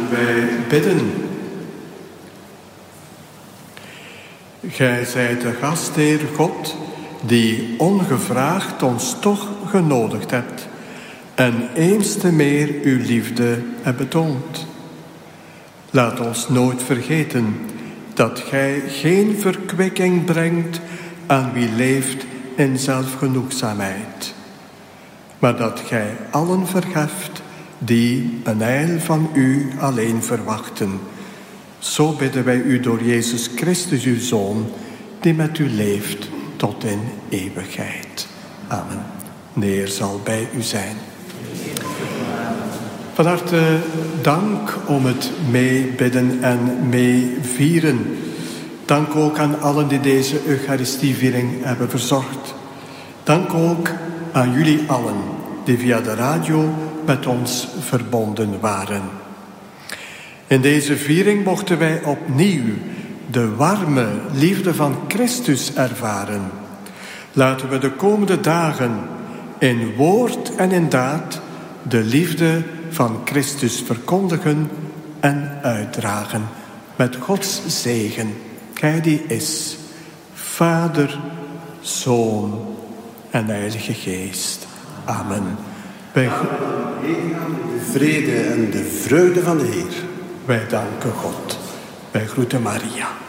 wij bidden. Gij zijt de gastheer God, die ongevraagd ons toch genodigd hebt en eens te meer uw liefde hebt betoond. Laat ons nooit vergeten dat gij geen verkwikking brengt aan wie leeft in zelfgenoegzaamheid, maar dat gij allen verheft die een heil van u alleen verwachten. Zo bidden wij u door Jezus Christus, uw Zoon, die met u leeft tot in eeuwigheid. Amen. De Heer zal bij u zijn. Van harte dank om het meebidden en meevieren. Dank ook aan allen die deze Eucharistieviering hebben verzorgd. Dank ook aan jullie allen die via de radio met ons verbonden waren. In deze viering mochten wij opnieuw de warme liefde van Christus ervaren. Laten we de komende dagen in woord en in daad de liefde van Christus verkondigen en uitdragen. Met Gods zegen, Gij die is, Vader, Zoon en Heilige Geest. Amen. De vrede en de vreugde van de Heer. Wij danken God. Wij groeten Maria.